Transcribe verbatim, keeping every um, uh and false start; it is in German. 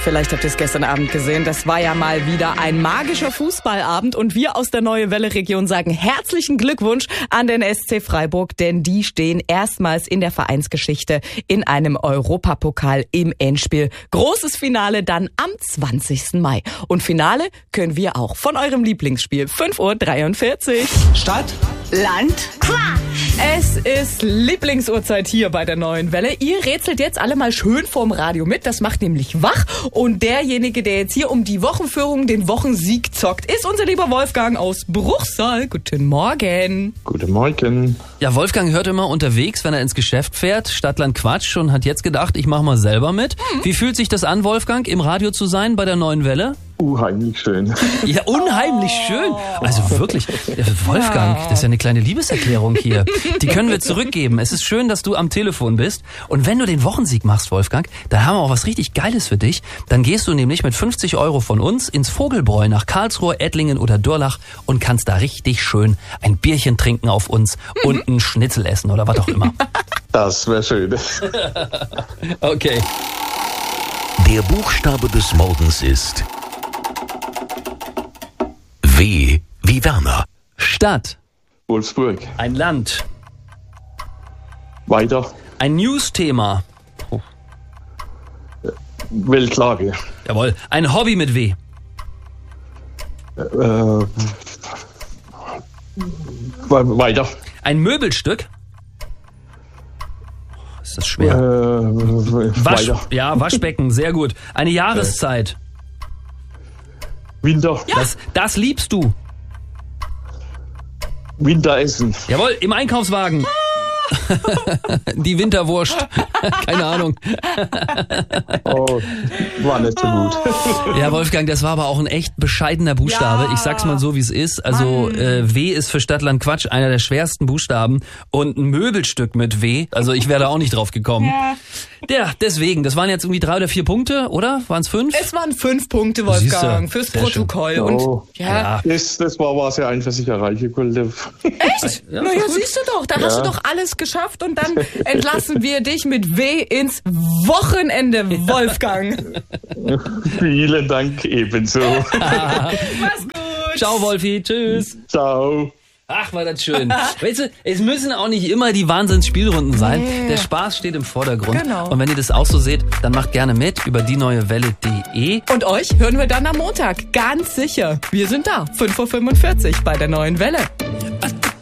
Vielleicht habt ihr es gestern Abend gesehen. Das war ja mal wieder ein magischer Fußballabend. Und wir aus der Neue Welle-Region sagen herzlichen Glückwunsch an den S C Freiburg, denn die stehen erstmals in der Vereinsgeschichte in einem Europapokal im Endspiel. Großes Finale dann am zwanzigsten Mai. Und Finale können wir auch von eurem Lieblingsspiel. fünf Uhr dreiundvierzig. Stadt, Land, Quatsch. Es ist Lieblingsuhrzeit hier bei der Neuen Welle. Ihr rätselt jetzt alle mal schön vorm Radio mit. Das macht nämlich wach. Und derjenige, der jetzt hier um die Wochenführung den Wochensieg zockt, ist unser lieber Wolfgang aus Bruchsal. Guten Morgen. Guten Morgen. Ja, Wolfgang hört immer unterwegs, wenn er ins Geschäft fährt, Stadtland Quatsch, und hat jetzt gedacht, ich mache mal selber mit. Mhm. Wie fühlt sich das an, Wolfgang, im Radio zu sein bei der Neuen Welle? Unheimlich schön. Ja, unheimlich oh. schön. Also wirklich, Wolfgang, das ist ja eine kleine Liebeserklärung hier. Die können wir zurückgeben. Es ist schön, dass du am Telefon bist. Und wenn du den Wochensieg machst, Wolfgang, dann haben wir auch was richtig Geiles für dich. Dann gehst du nämlich mit fünfzig Euro von uns ins Vogelbräu nach Karlsruhe, Ettlingen oder Durlach und kannst da richtig schön ein Bierchen trinken auf uns mhm. und einen Schnitzel essen oder was auch immer. Das wäre schön. Okay. Der Buchstabe des Morgens ist W wie Werner. Stadt. Wolfsburg. Ein Land. Weiter. Ein News-Thema. Oh. Weltlage. Jawohl. Ein Hobby mit W. Äh, weiter. Ein Möbelstück. Ist das schwer? Äh, Wasch, weiter. ja, Waschbecken, sehr gut. Eine Jahreszeit. Winter. Ja. Das, das liebst du. Winteressen. Jawohl, im Einkaufswagen. Die Winterwurst. Keine Ahnung. Oh, war nicht so gut. Ja, Wolfgang, das war aber auch ein echt bescheidener Buchstabe. Ja. Ich sag's mal so, wie es ist. Also äh, W ist für Stadtland Quatsch einer der schwersten Buchstaben. Und ein Möbelstück mit W. Also ich wäre da auch nicht drauf gekommen. Ja. Ja, deswegen. Das waren jetzt irgendwie drei oder vier Punkte, oder? Waren es fünf? Es waren fünf Punkte, Wolfgang, fürs Sehr Protokoll. schön. Und Oh. ja. Ja. Das, das war was ja einfach, was ich erreichen wollte. Echt? Ja. Na ja, siehst du doch, da Ja. hast du doch alles geschafft und dann entlassen wir dich mit W ins Wochenende, Wolfgang. Vielen Dank ebenso. Mach's gut. Ciao, Wolfi. Tschüss. Ciao. Ach, war das schön. Weißt du, es müssen auch nicht immer die Wahnsinnsspielrunden sein. Nee. Der Spaß steht im Vordergrund. Genau. Und wenn ihr das auch so seht, dann macht gerne mit über die neue Welle punkt de. Und euch hören wir dann am Montag, ganz sicher. Wir sind da, fünf Uhr fünfundvierzig bei der Neuen Welle.